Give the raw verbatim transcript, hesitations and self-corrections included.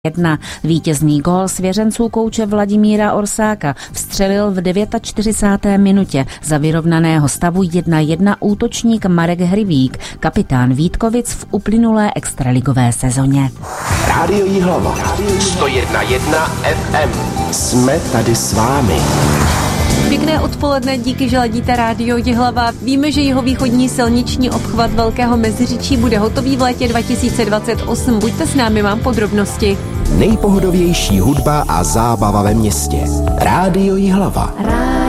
jedna. Vítězný gól svěřenců kouče Vladimíra Orsáka vstřelil v čtyřicáté deváté minutě. Za vyrovnaného stavu jedna jedna útočník Marek Hrivík, kapitán Vítkovic v uplynulé extraligové sezóně. Rádio Jihlava sto jedna jedna ef em. Jsme tady s vámi. Pěkné odpoledne, díky, že ladíte Rádio Jihlava. Víme, že jihovýchodní silniční obchvat Velkého Meziříčí bude hotový v létě dva tisíce dvacet osm. Buďte s námi, mám podrobnosti. Nejpohodovější hudba a zábava ve městě. Rádio Jihlava. Rádio.